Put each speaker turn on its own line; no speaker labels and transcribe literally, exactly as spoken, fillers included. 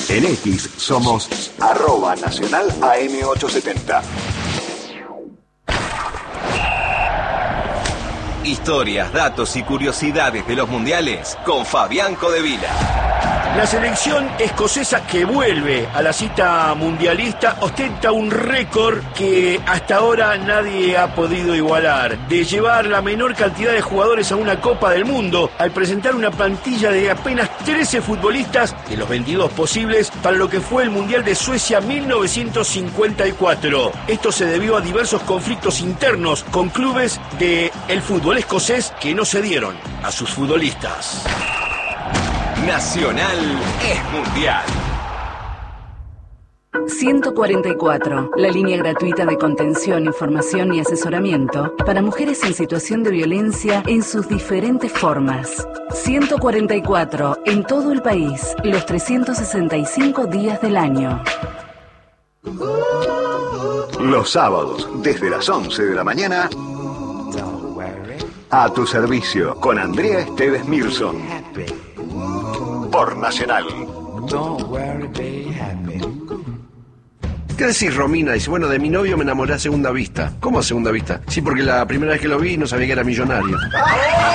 En X somos arroba nacional A M ochocientos setenta.
Historias, datos y curiosidades de los mundiales con Fabián Codevila.
La selección escocesa que vuelve a la cita mundialista ostenta un récord que hasta ahora nadie ha podido igualar, de llevar la menor cantidad de jugadores a una Copa del Mundo al presentar una plantilla de apenas trece futbolistas de los veintidós posibles para lo que fue el Mundial de Suecia mil novecientos cincuenta y cuatro. Esto se debió a diversos conflictos internos con clubes del fútbol escocés que no cedieron a sus futbolistas.
Nacional es mundial.
ciento cuarenta y cuatro, la línea gratuita de contención, información y asesoramiento para mujeres en situación de violencia en sus diferentes formas. ciento cuarenta y cuatro, en todo el país, los trescientos sesenta y cinco días del año.
Los sábados, desde las once de la mañana, a tu servicio, con Andrea Esteves Milson. Por Nacional.
¿Qué decís, Romina? Dice, bueno, de mi novio me enamoré a segunda vista. ¿Cómo a segunda vista? Sí, porque la primera vez que lo vi no sabía que era millonario.